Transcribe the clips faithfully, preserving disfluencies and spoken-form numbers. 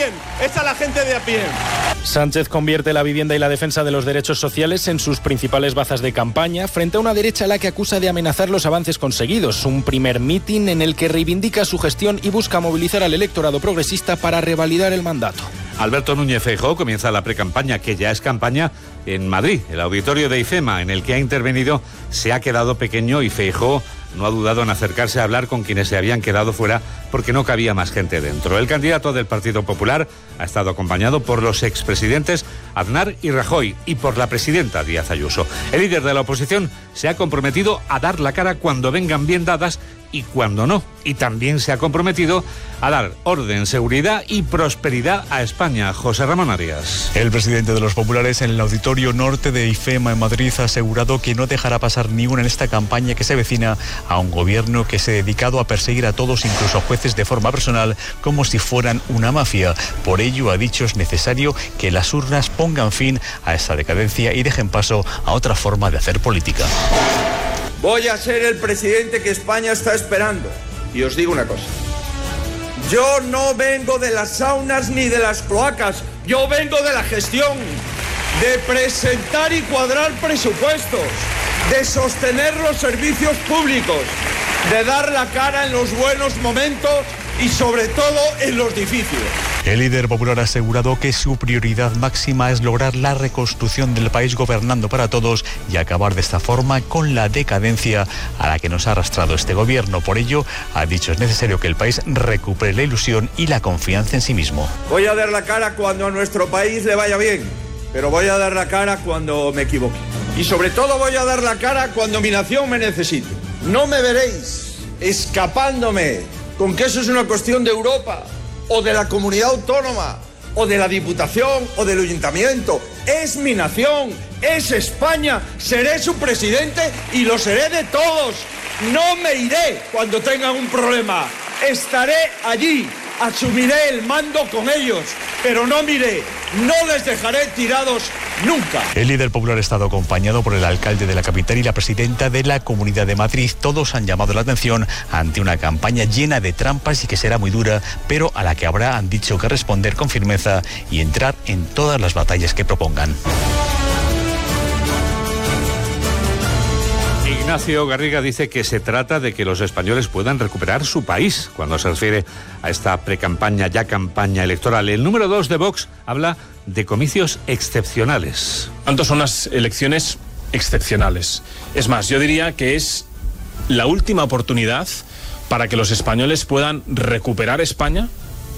bien, es a la gente de a pie. Sánchez convierte la vivienda y la defensa de los derechos sociales en sus principales bazas de campaña frente a una derecha a la que acusa de amenazar los avances conseguidos. Un primer mitin en el que reivindica su gestión y busca movilizar al electorado progresista para revalidar el mandato. Alberto Núñez Feijóo comienza la precampaña, que ya es campaña, en Madrid. El auditorio de IFEMA, en el que ha intervenido, se ha quedado pequeño y Feijóo no ha dudado en acercarse a hablar con quienes se habían quedado fuera porque no cabía más gente dentro. El candidato del Partido Popular ha estado acompañado por los expresidentes Aznar y Rajoy y por la presidenta Díaz Ayuso. El líder de la oposición se ha comprometido a dar la cara cuando vengan bien dadas y cuando no. Y también se ha comprometido a dar orden, seguridad y prosperidad a España. José Ramón Arias. El presidente de los populares en el auditorio norte de IFEMA en Madrid ha asegurado que no dejará pasar ni una en esta campaña que se avecina a un gobierno que se ha dedicado a perseguir a todos, incluso a jueces de forma personal, como si fueran una mafia. Por ello, ha dicho, es necesario que las urnas pongan fin a esta decadencia y dejen paso a otra forma de hacer política. Voy a ser el presidente que España está esperando. Y os digo una cosa. Yo no vengo de las saunas ni de las cloacas. Yo vengo de la gestión, de presentar y cuadrar presupuestos, de sostener los servicios públicos, de dar la cara en los buenos momentos y sobre todo en los difíciles. El líder popular ha asegurado que su prioridad máxima es lograr la reconstrucción del país gobernando para todos y acabar de esta forma con la decadencia a la que nos ha arrastrado este gobierno. Por ello, ha dicho, es necesario que el país recupere la ilusión y la confianza en sí mismo. Voy a dar la cara cuando a nuestro país le vaya bien, pero voy a dar la cara cuando me equivoque. Y sobre todo voy a dar la cara cuando mi nación me necesite. No me veréis escapándome con que eso es una cuestión de Europa, o de la comunidad autónoma, o de la diputación, o del ayuntamiento. Es mi nación, es España, seré su presidente y lo seré de todos. No me iré cuando tengan un problema, estaré allí, asumiré el mando con ellos, pero no miré, no les dejaré tirados nunca. El líder popular ha estado acompañado por el alcalde de la capital y la presidenta de la Comunidad de Madrid. Todos han llamado la atención ante una campaña llena de trampas y que será muy dura, pero a la que habrá, han dicho, que responder con firmeza y entrar en todas las batallas que propongan. Ignacio Garriga dice que se trata de que los españoles puedan recuperar su país cuando se refiere a esta precampaña, ya campaña electoral. El número dos de Vox habla de comicios excepcionales. Tanto son las elecciones excepcionales. Es más, yo diría que es la última oportunidad para que los españoles puedan recuperar España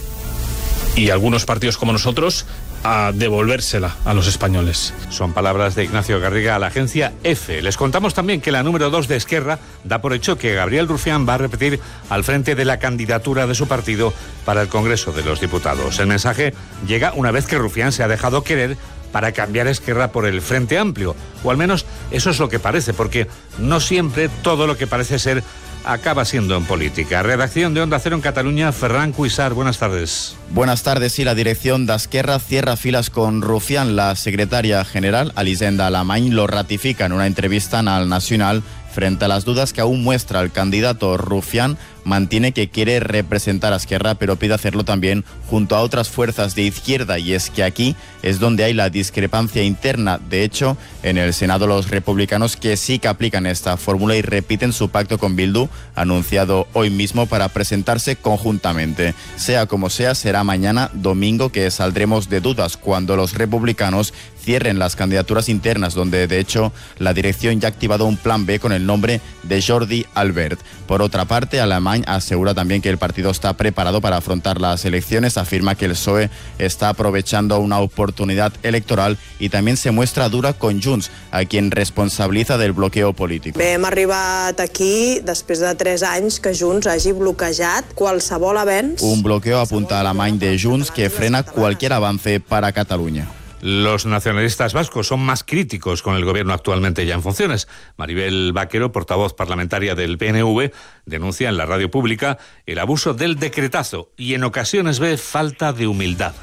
y algunos partidos como nosotros a devolvérsela a los españoles. Son palabras de Ignacio Garriga a la agencia EFE. Les contamos también que la número dos de Esquerra da por hecho que Gabriel Rufián va a repetir al frente de la candidatura de su partido para el Congreso de los Diputados. El mensaje llega una vez que Rufián se ha dejado querer para cambiar Esquerra por el Frente Amplio, o al menos eso es lo que parece, porque no siempre todo lo que parece ser acaba siendo en política. Redacción de Onda Cero en Cataluña, Ferran Cuissart, buenas tardes. Buenas tardes. Sí, la dirección de Esquerra cierra filas con Rufián. La secretaria general, Elisenda Alamany, lo ratifica en una entrevista al Nacional. Frente a las dudas que aún muestra el candidato Rufián, mantiene que quiere representar a Esquerra, pero pide hacerlo también junto a otras fuerzas de izquierda, y es que aquí es donde hay la discrepancia interna. De hecho, en el Senado los republicanos que sí que aplican esta fórmula y repiten su pacto con Bildu, anunciado hoy mismo para presentarse conjuntamente. Sea como sea, será mañana domingo que saldremos de dudas cuando los republicanos cierren las candidaturas internas, donde de hecho la dirección ya ha activado un plan B con el nombre de Jordi Albert. Por otra parte, Alamany asegura también que el partido está preparado para afrontar las elecciones, afirma que el P S O E está aprovechando una oportunidad electoral y también se muestra dura con Junts, a quien responsabiliza del bloqueo político. Bé, hem arribat aquí després de tres anys que Junts hagi bloquejat qualsevol avenç. Un bloqueo, apunta Alamany, de Junts que frena cualquier avance para Cataluña. Los nacionalistas vascos son más críticos con el gobierno actualmente ya en funciones. Maribel Vaquero, portavoz parlamentaria del P N V, denuncia en la radio pública el abuso del decretazo y en ocasiones ve falta de humildad.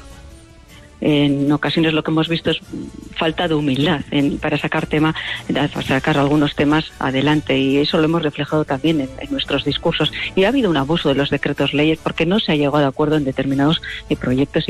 En ocasiones lo que hemos visto es falta de humildad en, para sacar tema, para sacar algunos temas adelante, y eso lo hemos reflejado también en, en nuestros discursos. Y ha habido un abuso de los decretos leyes porque no se ha llegado a acuerdo en determinados eh, proyectos.